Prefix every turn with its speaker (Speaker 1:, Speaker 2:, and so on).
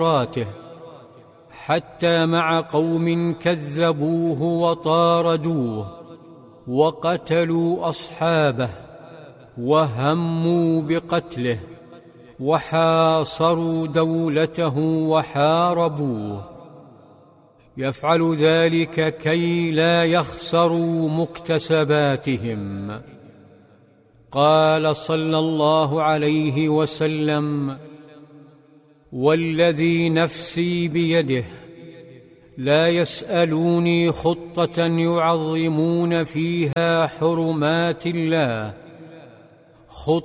Speaker 1: حتى مع قوم كذبوه وطاردوه وقتلوا أصحابه وهموا بقتله وحاصروا دولته وحاربوه، يفعل ذلك كي لا يخسروا مكتسباتهم. قال صلى الله عليه وسلم: والذي نفسي بيده لا يسألوني خطة يعظمون فيها حرمات الله